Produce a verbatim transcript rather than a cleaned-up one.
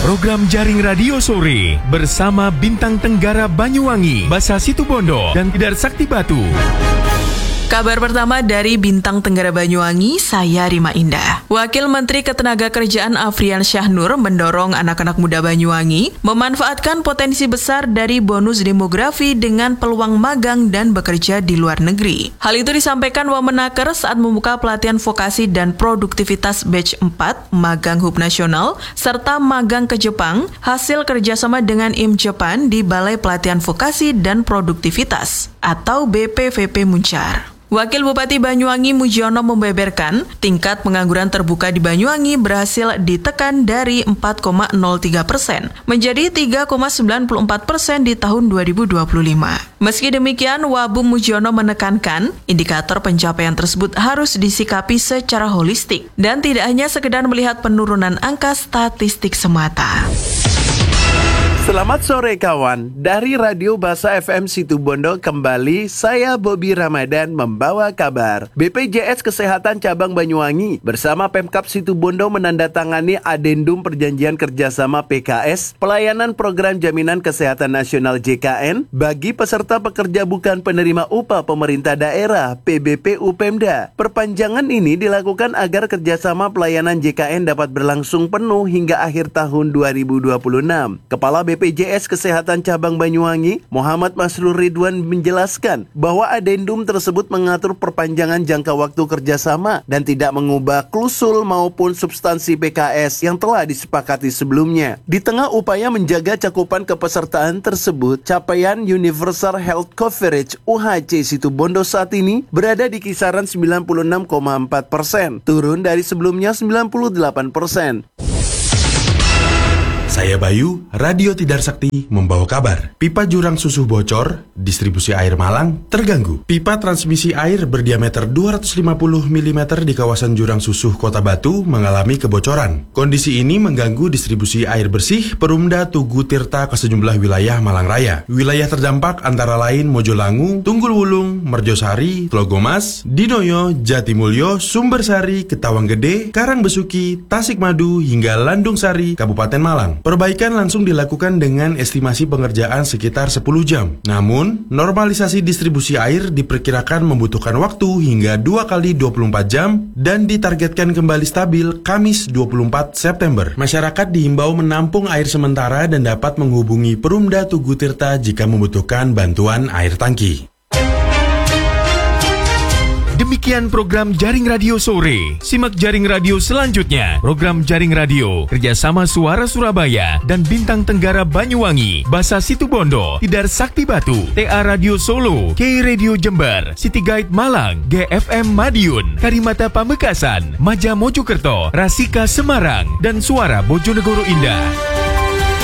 Program Jaring Radio Sore bersama Bintang Tenggara Banyuwangi, Basa Situbondo, dan Tidar Sakti Batu. Kabar pertama dari Bintang Tenggara Banyuwangi, saya Rima Indah. Wakil Menteri Ketenagakerjaan Afrian Syahnur mendorong anak-anak muda Banyuwangi memanfaatkan potensi besar dari bonus demografi dengan peluang magang dan bekerja di luar negeri. Hal itu disampaikan Wamenaker saat membuka pelatihan vokasi dan produktivitas batch empat, Magang Hub Nasional, serta magang ke Jepang, hasil kerjasama dengan I M Jepang di Balai Pelatihan Vokasi dan Produktivitas atau B P V P Muncar. Wakil Bupati Banyuwangi Mujiono membeberkan, tingkat pengangguran terbuka di Banyuwangi berhasil ditekan dari empat koma nol tiga persen menjadi tiga koma sembilan empat persen di tahun dua ribu dua puluh lima. Meski demikian, Wabub Mujiono menekankan, indikator pencapaian tersebut harus disikapi secara holistik dan tidak hanya sekedar melihat penurunan angka statistik semata. Selamat sore kawan, dari Radio Basa F M Situbondo kembali saya Bobby Ramadan membawa kabar. B P J S Kesehatan Cabang Banyuwangi bersama Pemkab Situbondo menandatangani adendum perjanjian kerjasama P K S pelayanan program jaminan kesehatan nasional J K N bagi peserta pekerja bukan penerima upah pemerintah daerah P B P U Pemda. Perpanjangan ini dilakukan agar kerjasama pelayanan J K N dapat berlangsung penuh hingga akhir tahun dua ribu dua puluh enam. Kepala B P J S Kesehatan Cabang Banyuwangi, Muhammad Masrur Ridwan menjelaskan bahwa adendum tersebut mengatur perpanjangan jangka waktu kerjasama dan tidak mengubah klausul maupun substansi P K S yang telah disepakati sebelumnya. Di tengah upaya menjaga cakupan kepesertaan tersebut, capaian Universal Health Coverage U H C Situbondo saat ini berada di kisaran sembilan puluh enam koma empat persen, turun dari sebelumnya sembilan puluh delapan persen. Saya Bayu, Radio Tidar Sakti membawa kabar. Pipa jurang susu bocor, distribusi air Malang terganggu. Pipa transmisi air berdiameter dua ratus lima puluh milimeter di kawasan Jurang Susuh Kota Batu mengalami kebocoran. Kondisi ini mengganggu distribusi air bersih Perumda Tugu Tirta ke sejumlah wilayah Malang Raya. Wilayah terdampak antara lain Mojolangu, Tunggul Wulung, Merjosari, Tlogomas, Dinoyo, Jatimulyo, Sumbersari, Ketawang Gede, Karangbesuki, Tasikmadu hingga Landung Sari, Kabupaten Malang. Perbaikan langsung dilakukan dengan estimasi pengerjaan sekitar sepuluh jam. Namun, normalisasi distribusi air diperkirakan membutuhkan waktu hingga dua kali dua puluh empat jam dan ditargetkan kembali stabil Kamis dua puluh empat September. Masyarakat dihimbau menampung air sementara dan dapat menghubungi Perumda Tugu Tirta jika membutuhkan bantuan air tangki. Demikian program Jaring Radio Sore. Simak Jaring Radio selanjutnya. Program Jaring Radio kerjasama Suara Surabaya dan Bintang Tenggara Banyuwangi, Basa Situbondo, Tidar Sakti Batu, T A Radio Solo, K Radio Jember, City Guide Malang, G F M Madiun, Karimata Pamekasan, Maja Mojokerto, Rasika Semarang, dan Suara Bojonegoro Indah.